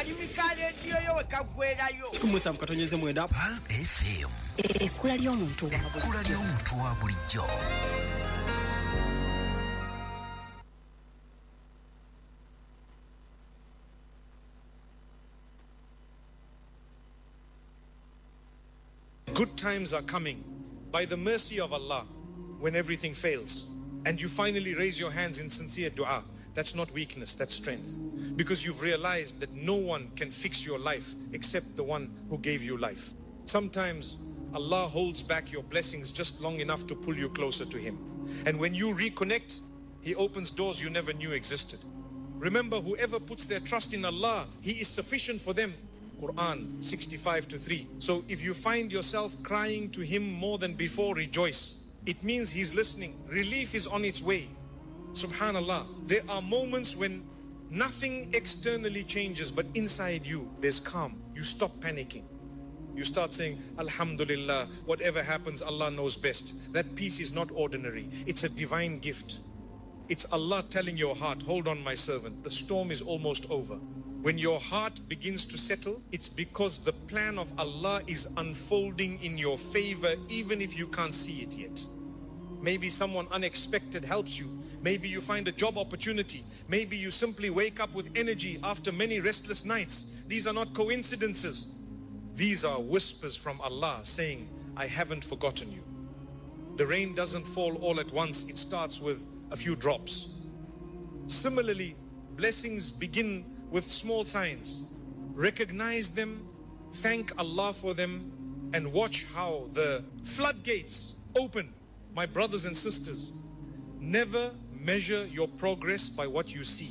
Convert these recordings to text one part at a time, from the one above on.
Kumusa mukatonyeze mwenda Pal FM Ekkula ly'omuntu wa bulijjo. Good times are coming by the mercy of Allah when everything fails and you finally raise your hands in sincere dua. That's not weakness, that's strength. Because you've realized that no one can fix your life except the one who gave you life. Sometimes Allah holds back your blessings just long enough to pull you closer to Him. And when you reconnect, He opens doors you never knew existed. Remember, whoever puts their trust in Allah, He is sufficient for them. Quran 65:3. So if you find yourself crying to Him more than before, rejoice. It means He's listening. Relief is on its way. Subhanallah, there are moments when nothing externally changes, but inside you, there's calm. You stop panicking. You start saying, Alhamdulillah, whatever happens, Allah knows best. That peace is not ordinary. It's a divine gift. It's Allah telling your heart, hold on, my servant, the storm is almost over. When your heart begins to settle, it's because the plan of Allah is unfolding in your favor, even if you can't see it yet. Maybe someone unexpected helps you. Maybe you find a job opportunity. Maybe you simply wake up with energy after many restless nights. These are not coincidences. These are whispers from Allah saying, I haven't forgotten you. The rain doesn't fall all at once. It starts with a few drops. Similarly, blessings begin with small signs. Recognize them, thank Allah for them, and watch how the floodgates open. My brothers and sisters, never measure your progress by what you see.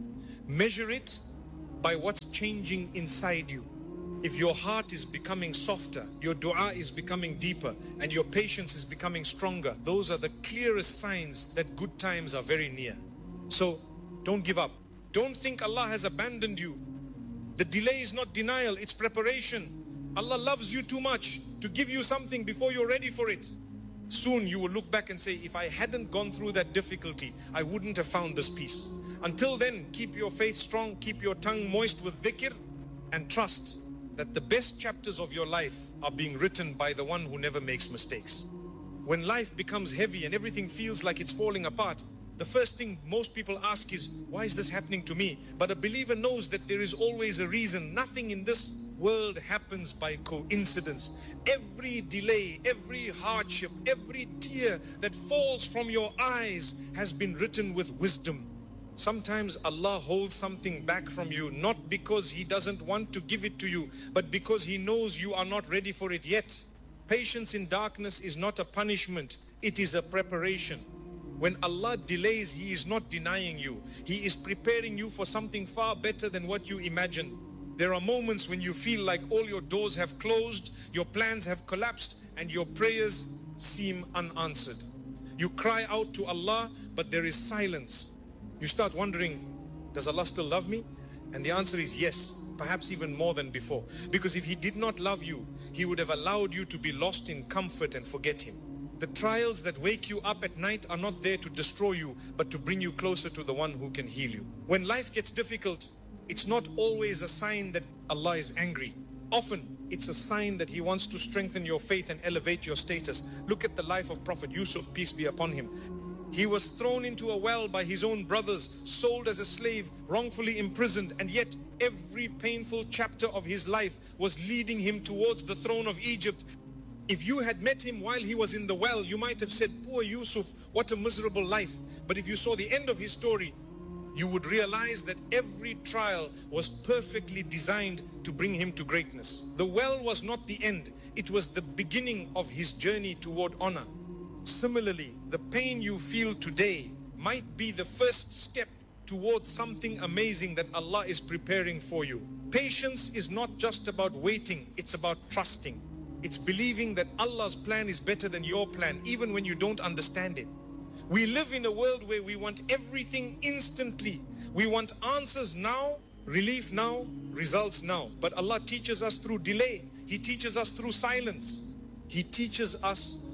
Measure it by what's changing inside you. If your heart is becoming softer, your dua is becoming deeper, and your patience is becoming stronger, those are the clearest signs that good times are very near. So don't give up. Don't think Allah has abandoned you. The delay is not denial, it's preparation. Allah loves you too much to give you something before you're ready for it. Soon you will look back and say, if I hadn't gone through that difficulty, I wouldn't have found this peace. Until then, keep your faith strong, keep your tongue moist with dhikr, and trust that the best chapters of your life are being written by the one who never makes mistakes. When life becomes heavy and everything feels like it's falling apart, the first thing most people ask is, why is this happening to me? But a believer knows that there is always a reason. Nothing in this world happens by coincidence. Every delay, every hardship, every tear that falls from your eyes has been written with wisdom. Sometimes Allah holds something back from you, not because He doesn't want to give it to you, but because He knows you are not ready for it yet. Patience in darkness is not a punishment, it is a preparation. When Allah delays, He is not denying you. He is preparing you for something far better than what you imagined. There are moments when you feel like all your doors have closed, your plans have collapsed, and your prayers seem unanswered. You cry out to Allah, but there is silence. You start wondering, does Allah still love me? And the answer is yes, perhaps even more than before. Because if He did not love you, He would have allowed you to be lost in comfort and forget Him. The trials that wake you up at night are not there to destroy you, but to bring you closer to the one who can heal you. When life gets difficult, it's not always a sign that Allah is angry. Often, it's a sign that He wants to strengthen your faith and elevate your status. Look at the life of Prophet Yusuf, peace be upon him. He was thrown into a well by his own brothers, sold as a slave, wrongfully imprisoned, and yet every painful chapter of his life was leading him towards the throne of Egypt. If you had met him while he was in the well, you might have said, poor Yusuf, what a miserable life. But if you saw the end of his story, you would realize that every trial was perfectly designed to bring him to greatness. The well was not the end. It was the beginning of his journey toward honor. Similarly, the pain you feel today might be the first step towards something amazing that Allah is preparing for you. Patience is not just about waiting, it's about trusting. It's believing that Allah's plan is better than your plan, even when you don't understand it. We live in a world where we want everything instantly. We want answers now, relief now, results now. But Allah teaches us through delay. He teaches us through silence. He teaches us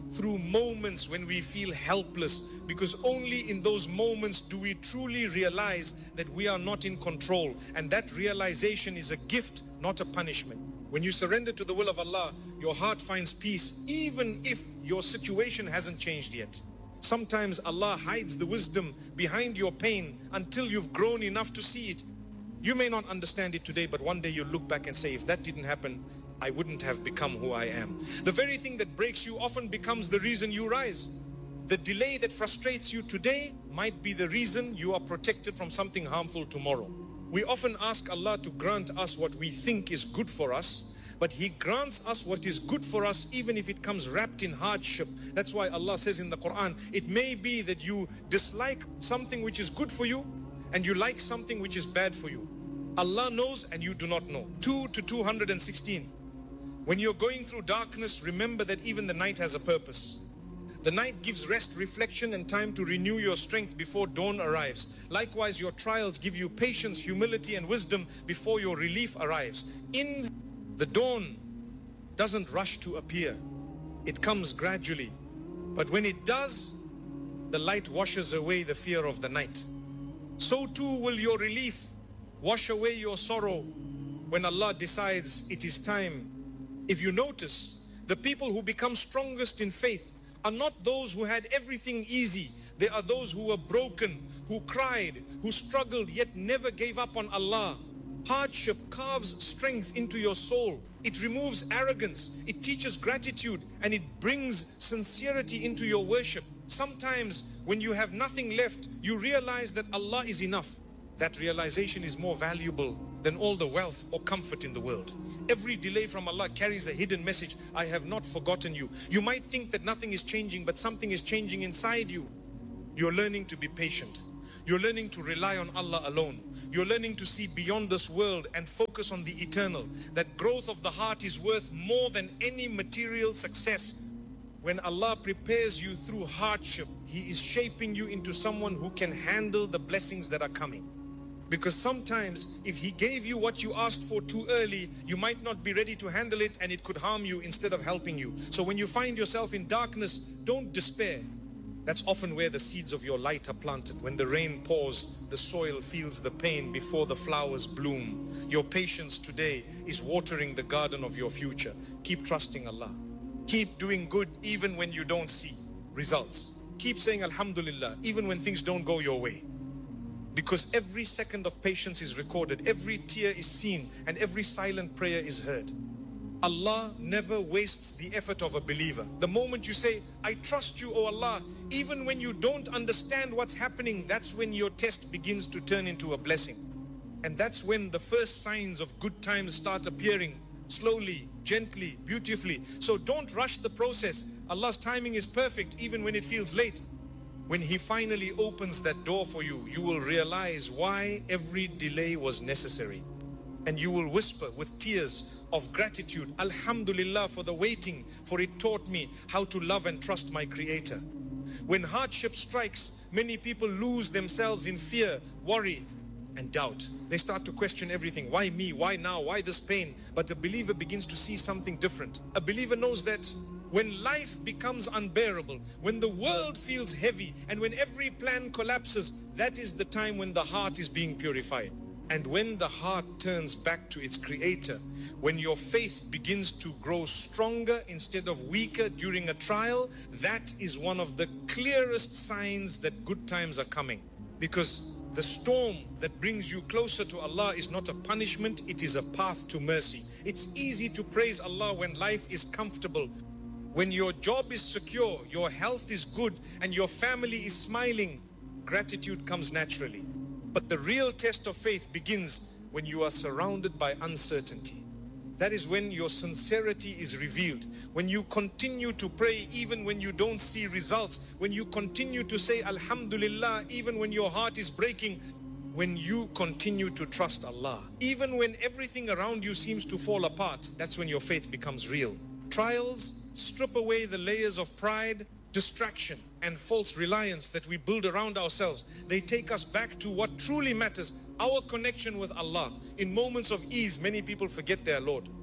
through moments when we feel helpless, because only in those moments do we truly realize that we are not in control, and that realization is a gift, not a punishment. When you surrender to the will of Allah, your heart finds peace even if your situation hasn't changed yet. Sometimes Allah hides the wisdom behind your pain until you've grown enough to see it. You may not understand it today, but one day you'll look back and say, if that didn't happen, I wouldn't have become who I am. The very thing that breaks you often becomes the reason you rise. The delay that frustrates you today might be the reason you are protected from something harmful tomorrow. We often ask Allah to grant us what we think is good for us, but He grants us what is good for us even if it comes wrapped in hardship. That's why Allah says in the Quran, it may be that you dislike something which is good for you and you like something which is bad for you. Allah knows and you do not know. 2 to 216. When you're going through darkness, remember that even the night has a purpose. The night gives rest, reflection, and time to renew your strength before dawn arrives. Likewise, your trials give you patience, humility, and wisdom before your relief arrives. In the dawn doesn't rush to appear. It comes gradually. But when it does, the light washes away the fear of the night. So too will your relief wash away your sorrow when Allah decides it is time. If you notice, the people who become strongest in faith are not those who had everything easy. They are those who were broken, who cried, who struggled, yet never gave up on Allah. Hardship carves strength into your soul. It removes arrogance. It teaches gratitude, and it brings sincerity into your worship. Sometimes when you have nothing left, you realize that Allah is enough. That realization is more valuable than all the wealth or comfort in the world. Every delay from Allah carries a hidden message. I have not forgotten you. You might think that nothing is changing, but something is changing inside you. You're learning to be patient. You're learning to rely on Allah alone. You're learning to see beyond this world and focus on the eternal. That growth of the heart is worth more than any material success. When Allah prepares you through hardship, He is shaping you into someone who can handle the blessings that are coming. Because sometimes if He gave you what you asked for too early, you might not be ready to handle it, and it could harm you instead of helping you. So when you find yourself in darkness, don't despair. That's often where the seeds of your light are planted. When the rain pours, the soil feels the pain before the flowers bloom. Your patience today is watering the garden of your future. Keep trusting Allah. Keep doing good even when you don't see results. Keep saying Alhamdulillah even when things don't go your way. Because every second of patience is recorded, every tear is seen, and every silent prayer is heard. Allah never wastes the effort of a believer. The moment you say, I trust you, O Allah, even when you don't understand what's happening, that's when your test begins to turn into a blessing. And that's when the first signs of good times start appearing, slowly, gently, beautifully. So don't rush the process. Allah's timing is perfect even when it feels late. When He finally opens that door for you, you will realize why every delay was necessary. And you will whisper with tears of gratitude, Alhamdulillah for the waiting, for it taught me how to love and trust my Creator. When hardship strikes, many people lose themselves in fear, worry, and doubt. They start to question everything. Why me? Why now? Why this pain? But a believer begins to see something different. A believer knows that when life becomes unbearable, when the world feels heavy, and when every plan collapses, that is the time when the heart is being purified. And when the heart turns back to its Creator, when your faith begins to grow stronger instead of weaker during a trial, that is one of the clearest signs that good times are coming. Because the storm that brings you closer to Allah is not a punishment, it is a path to mercy. It's easy to praise Allah when life is comfortable. When your job is secure, your health is good, and your family is smiling, gratitude comes naturally. But the real test of faith begins when you are surrounded by uncertainty. That is when your sincerity is revealed. When you continue to pray even when you don't see results. When you continue to say Alhamdulillah even when your heart is breaking. When you continue to trust Allah. Even when everything around you seems to fall apart, that's when your faith becomes real. Trials strip away the layers of pride, distraction, and false reliance that we build around ourselves. They take us back to what truly matters, our connection with Allah. In moments of ease, many people forget their Lord.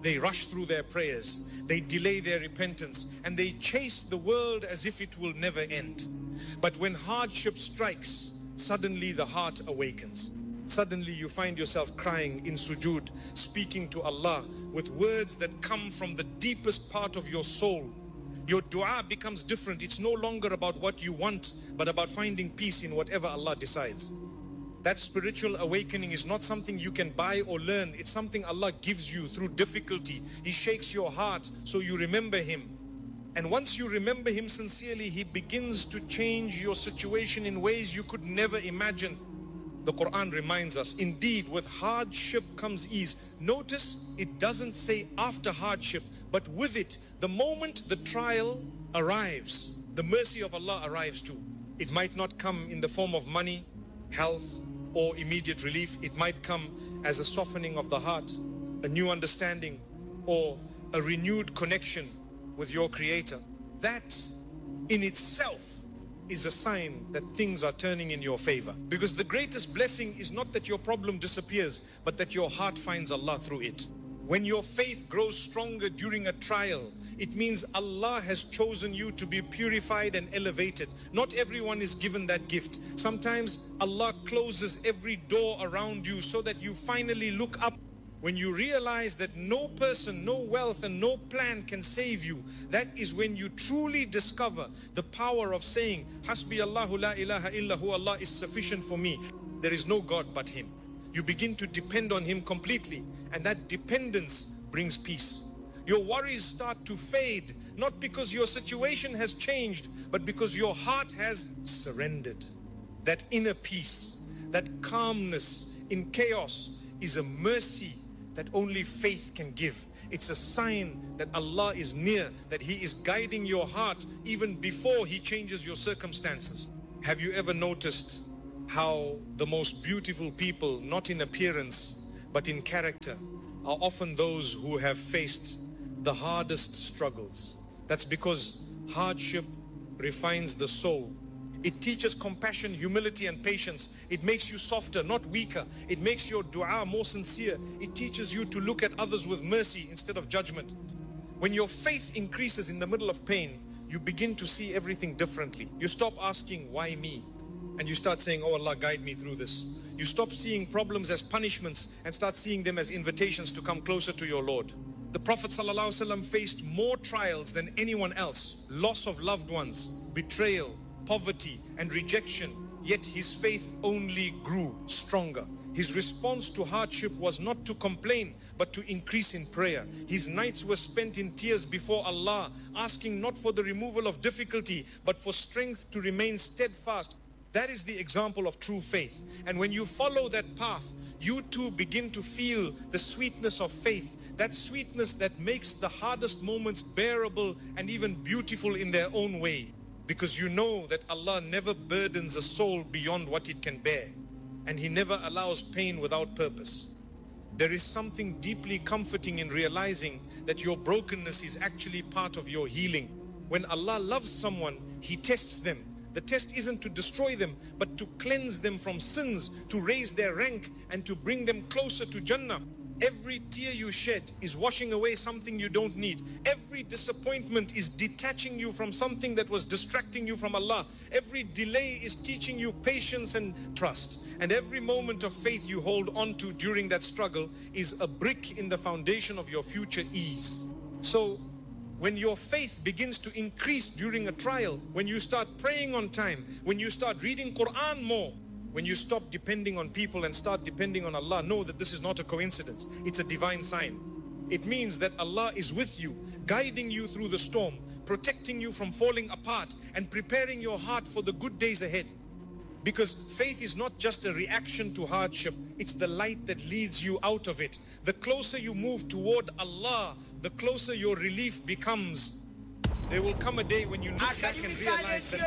They rush through their prayers, they delay their repentance, and they chase the world as if it will never end. But when hardship strikes, suddenly the heart awakens. Suddenly you find yourself crying in sujood, speaking to Allah with words that come from the deepest part of your soul. Your dua becomes different. It's no longer about what you want, but about finding peace in whatever Allah decides. That spiritual awakening is not something you can buy or learn. It's something Allah gives you through difficulty. He shakes your heart so you remember Him. And once you remember Him sincerely, He begins to change your situation in ways you could never imagine. The Quran reminds us, indeed, with hardship comes ease. Notice it doesn't say after hardship, but with it, the moment the trial arrives, the mercy of Allah arrives too. It might not come in the form of money, health, or immediate relief. It might come as a softening of the heart, a new understanding, or a renewed connection with your Creator. That in itself is a sign that things are turning in your favor. Because the greatest blessing is not that your problem disappears, but that your heart finds Allah through it. When your faith grows stronger during a trial, it means Allah has chosen you to be purified and elevated. Not everyone is given that gift. Sometimes Allah closes every door around you so that you finally look up. When you realize that no person, no wealth, and no plan can save you, that is when you truly discover the power of saying, Hasbi Allahu la ilaha illahu, Allah is sufficient for me. There is no God but Him. You begin to depend on Him completely, and that dependence brings peace. Your worries start to fade, not because your situation has changed, but because your heart has surrendered. That inner peace, that calmness in chaos is a mercy that only faith can give. It's a sign that Allah is near, that He is guiding your heart even before He changes your circumstances. Have you ever noticed how the most beautiful people, not in appearance, but in character, are often those who have faced the hardest struggles? That's because hardship refines the soul. It teaches compassion, humility, and patience. It makes you softer, not weaker. It makes your dua more sincere. It teaches you to look at others with mercy instead of judgment. When your faith increases in the middle of pain, you begin to see everything differently. You stop asking, why me? And you start saying, oh Allah, guide me through this. You stop seeing problems as punishments and start seeing them as invitations to come closer to your Lord. The Prophet ﷺ faced more trials than anyone else. Loss of loved ones, betrayal, poverty, and rejection. Yet his faith only grew stronger. His response to hardship was not to complain, but to increase in prayer. His nights were spent in tears before Allah, asking not for the removal of difficulty, but for strength to remain steadfast. That is the example of true faith. And when you follow that path, you too begin to feel the sweetness of faith. That sweetness that makes the hardest moments bearable and even beautiful in their own way. Because you know that Allah never burdens a soul beyond what it can bear. And He never allows pain without purpose. There is something deeply comforting in realizing that your brokenness is actually part of your healing. When Allah loves someone, He tests them. The test isn't to destroy them, but to cleanse them from sins, to raise their rank, and to bring them closer to Jannah. Every tear you shed is washing away something you don't need. Every disappointment is detaching you from something that was distracting you from Allah. Every delay is teaching you patience and trust. And every moment of faith you hold on to during that struggle is a brick in the foundation of your future ease. So, when your faith begins to increase during a trial, when you start praying on time, when you start reading Quran more, when you stop depending on people and start depending on Allah, know that this is not a coincidence. It's a divine sign. It means that Allah is with you, guiding you through the storm, protecting you from falling apart, and preparing your heart for the good days ahead. Because faith is not just a reaction to hardship, it's the light that leads you out of it. The closer you move toward Allah, the closer your relief becomes. There will come a day when you look back and realize that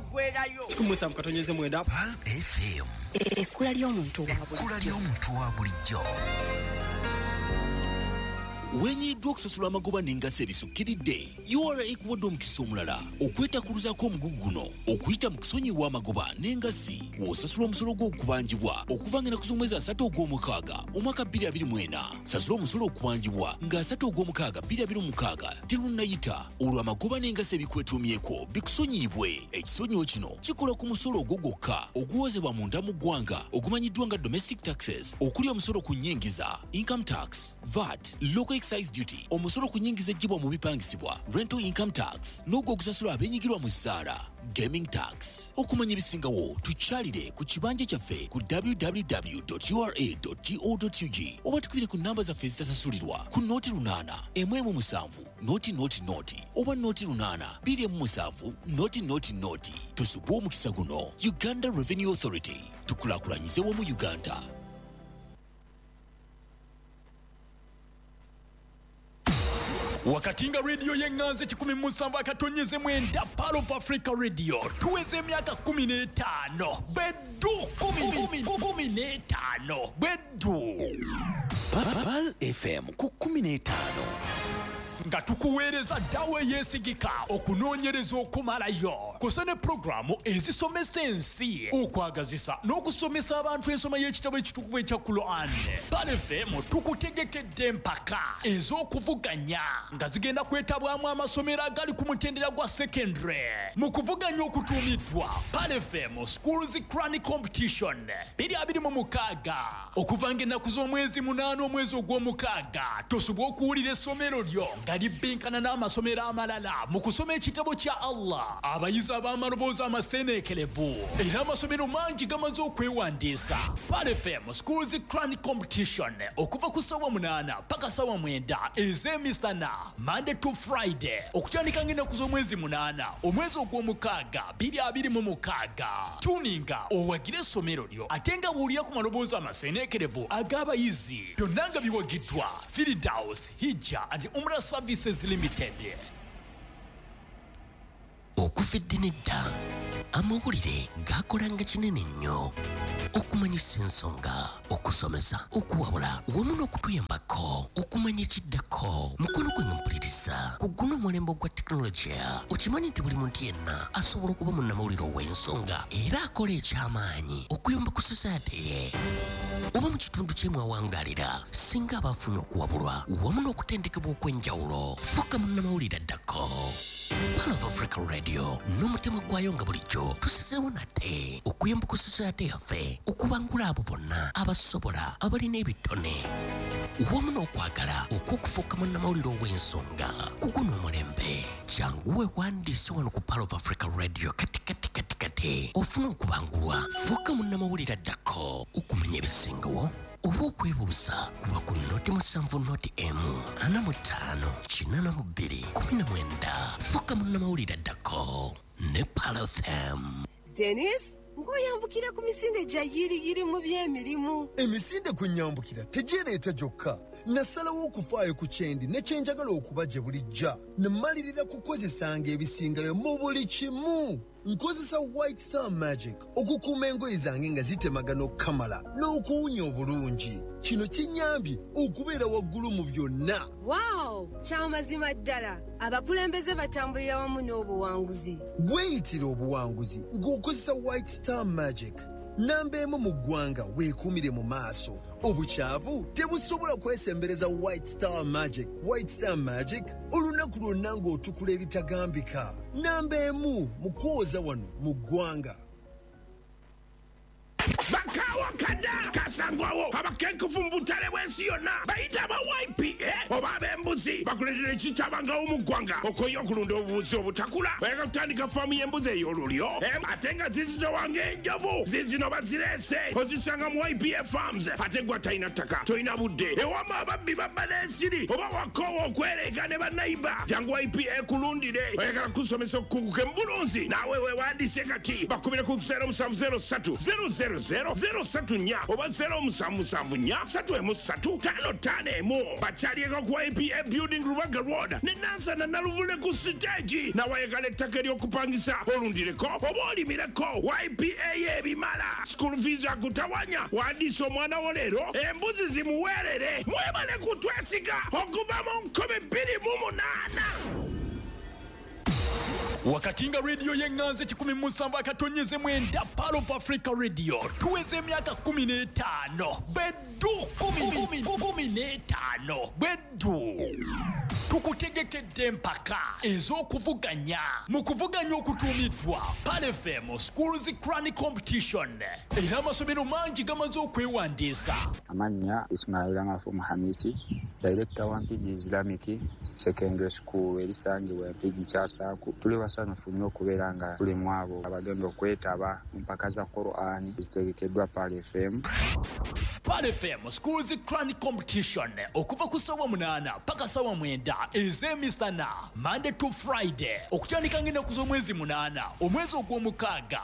Kumusa mukatonyeze mwenda apo. Pulp FM. Ekkula ly'omuntu wa Ekkula ly'omuntu wa bulijjo. wenyiddwa okusasula amagoba n'engasi ebisukkiridde URA ekuwadde omukisa omulala okwetakuluzaako omugugu guno okuyita mu kusonyiwa amagoba n'engasi w'osasula omusolo gw'okubanjibwa okuva ng'ennaku z'omwezi 3 ogw'omukaaga omwaka 2024 sasula omusolo okubanjibwa nga 3 ogw'omukaaga 2026 terunnayita olwo amagoba n'engasi ebikwetuumyeko bikusonyiibwe. Ekisonyiwo kino kikola ku musolo ogwo gwokka oguwozebwa munda mu ggwanga ogumanyiddwa nga domestic taxes okuli omusolo ku nnyingiza income tax, VAT, local excise duty, omusolo ku nnyingiza ejjibwa mu bipangisibwa rental income tax n'ogwo ogusasula abeenyigirwa mu ssaala gaming tax. Okumanya ebisingawo tukyalire ku kibanja kyaffe ku www.ura.go.ug oba tukubire ku nnamba zaffe ezitasasulirwa ku nooti 8 117 noti oba nooti 8 277 noti. Tusubwe omukisa guno. Uganda Revenue Authority, tukulaakulanyize wamu Uganda. Wakatinga radio yenganze 17 akatonyeze mwenda Pearl of Africa Radio tuweze emyaka 15 beddu 15 beddu Pearl FM ku 15 nga tukuweereza ddawo eyeesigika okunoonyereza okumalayo kusa ne pulogulaamu ezisomesa ensi okwagazisa n'okusomesa abantu ensoma y'ekitabo ekitukuvu ekya Quran. Pearl FM tukutegekedde empaka ez'okuvuganya nga zigenda kwetabwamu amasomero agali ku mutendera gwa secondary mu kuvuganya okutuumiddwa Pearl FM Schools Crown Competition 2026 okuva ng'ennaku z'omwezi 8 omwezi ogw'omukaaga tosobwa okuwulira essomero lyo nga libbinkana n'amasomero amalala mu kusoma ekitabo kya Allah. Abayizi ab'amaloboozi amaseeneekerevu era amasomero mangi gamaze okwewandiisa. Pearl FM Schools Crown Competition okuva ku ssaawa 8 paka ssaawa 9 ez'emisana Monday to Friday okutandika ng'ennaku z'omwezi 8 omwezi ogw'omukaaga 2026. Tuninga owagire essomero lyo ate nga buulira ku maloboozi amaseeneekerevu ag'abayizi byonna nga biwagiddwa Firdaus Hijja and Umrah Services Limited. Okufedde nedda amawulire gakolanga kinene nnyo okumanyisa ensonga okusomesa okuwabula wamu n'okutuyambako okumanya ekiddako mukono gwe mpuliriza ku guno omulembe gwa tekinologiya. Okimanyi nti buli muntu yenna asobola okuba munnamawulire ow'ensonga era akola eky'amaanyi okuyamba ku society ye oba mu kitundu kyemwawangaalira singa aba afuna okuwabulwa wamu n'okutendekebwa okw'enjawulo. Fuuka munnamawulire addako. Pearl of Africa Radio n'omutima gwayo nga bulijjo tusizeewo nate okuyamba ku society yaffe okubangula abo bonna abasobola abalina ebitone wamu n'okwagala okw'okufuuka munnamawulire ow'ensonga ku guno omulembe. Jangu weewandiise wano ku Pearl of Africa Radio kati ofuna okubangulwa. Fuuka munnamawulire addako okumanya ebisingawo oba okwebuuza kuba ku noti 7 noti emu 45 82 fuuka munnamawulire addako ne Pearl FM. Dennis, ngoyambukira ku misinde gya yiri mu by'emirimu. Emisinde kunyambukira tegireeta gyokka. Nasalawo okufaayo ku kyendi ne kyenjagala okuba gye bulijja. Nemalirira kukozesanga ebisingayo mu buli kimu. Nkozesa White Star Magic okukuuma engoye zange nga zitemagana okukamala n'okuwunya obulungi. Kino kinyambye okubeera waggulu mu byonna. Wow, kyamazima ddala. Abakulembeze batambulira wamu n'obuwanguzi. Weeyitira obuwanguzi ng'okozesa White Star Magic. Namba emu mu ggwanga weekuumire mu maaso. Obukyavu tebusobola kwesembereza White Star Magic. White Star Magic olunaku lwonna ng'otukula ebitagambika. Namba emu mu kwoza wano mu ggwanga. Bakawa kada kasangwawo abakenkufu mbutale bwensi yonna bayita aba YPA oba ab'embuzi bakuletera ekitabanga omugwanga okoyo okulunda obubuzi obutakula bayaka kutandika faamu y'embuzi ey'olulyo ate nga zizito wange enjovu zizino bazirese ozisanga mu YPA Farms ate gwa talina ttaka tolina budde ewama ababbi babba n'ensiri oba wakoowa okwereka ne bannayiba jangu YPA kulundire oyagala kusomesa okukunguka embulunzi naawe weewandiise kati bakubire ku 0703 000 034 oba 0 0774 bakyalieko ku APA Building Rubaga Road ne Nansana Naluvule ku stage nawayagala ettaka ery'okupangisa olundireko oba olimireko YPA y'ebimala school fees akutawanya wandiisa omwana wo leero embuzi zimuweerere mwebale kutwesiga okuva mu 2028 wakati nga rediyo y'eŋŋanze 17 akatonyeze mwenda Pearl of Africa Radio tuweze emyaka 15 beddu 15 beddu tukutegekedde empaka ez'okuvuganya mu kuvuganya okutuumiddwa Pearl FM Schools Crown Competition era amasomero mangi gamaze okwewandiisa. Amannya Ismail Ngafu Muhamisi, Director wa Mpigi Islamic Secondary School erisangibwa Mpigi Kyasaaku. Tuli basanyufu nnyo okubeera nga tuli mu abo abagenda okwetaba mu mpaka za Quran ezitegekeddwa Pearl FM. Pearl FM Schools Crown Competition okuva ku ssaawa 8 paka ssaawa 9 ez'emisana Monday to Friday okutandika ng'ennaku z'omwezi 8 omwezi ogw'omukaaga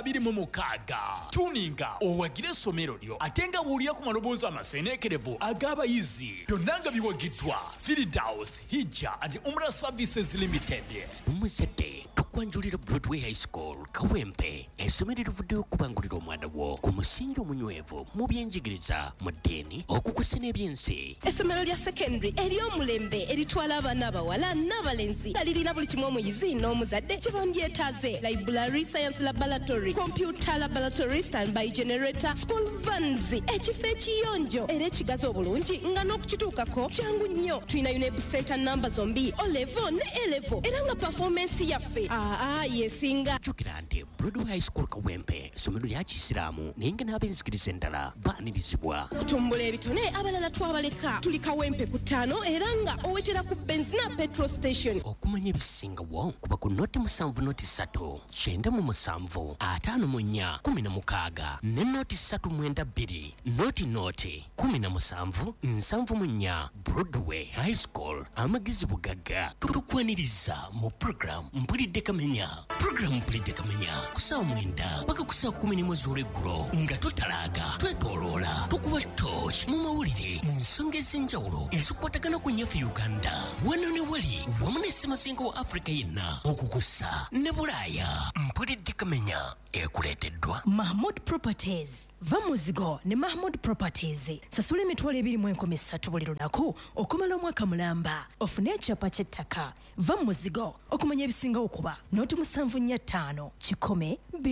2026. Tuninga owagire essomero lyo ate nga buulira ku maloboozi amaseeneekerevu ag'abayizi byonna nga biwagiddwa Firdaus Hijja and Umrah Services Limited. Muzadde tukwanjulira Broadway High School Kawempe essomero erivuddeyo okubangulira omwana wo ku musingi omunywevu mu byenjigiriza mu ddiini okukusa n'ebyensi. Essomero lya secondary ery'omulembe eritwala abaana abawala n'abalenzi nga lirina buli kimu omuyizi n'omuzadde kye bandyetaaze: library, science laboratory, computer laboratory, standby generator, school vans, ekifo ekiyonjo era ekigazi obulungi nga n'okukituukako kyangu nnyo. Tulina UNEB center namba zombi O-level ne A-level era nga performance yaffe yesinga. Jjukira nti Broadway High School Kawempe essomero lya Kisiraamu naye nga n'abenzikiriza endala baanirizibwa. Okutumbula ebitone abalala twabaleka. Tuli Kawempe ku 5 era nga owetera ku benzina petrol station. Okumanya ebisingawo kuba ku noti 7 noti 3 97 54 16 ne noti 392 noti 17 74 Broadway High School amagezi bugagga tukwaniriza mu program mpulidde kamenya. Program mpulidde kamenya kusaawa 9 paka kusaawa 10 mwezi olw'eggulo nga tutalaaga twetooloola tukuba torch mu mawulire mu nsonga ez'enjawulo ezikwatagana ku nnyaffe Uganda wano ne wali wamu ne Ssemazinga wa Africa yenna okukusa ne Bulaaya. Mpulidde kamenya ekuleeteddwa Mahmood Properties. Va muzigo ne Mahmood Properties. Sasula emitwalo 23 buli lunaku okumala omwaka mulamba. Ofune ekyapa ky'ettaka. Va muzigo okumanya ebisingawo kuba noti 745 kikome